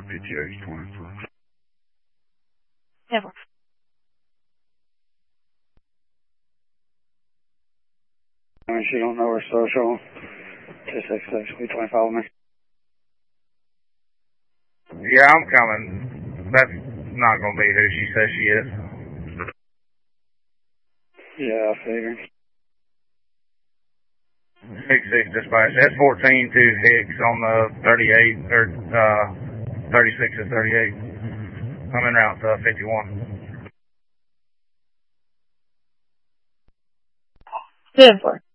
PTX 24. Never. She don't know her social. 266, we 25 with me. Yeah, I'm coming. That's not going to be who she says she is. Yeah, I figured. 6-6 dispatch. S14 to Hicks on the 38, or 36 to 38. I'm en route to 51. 10-4.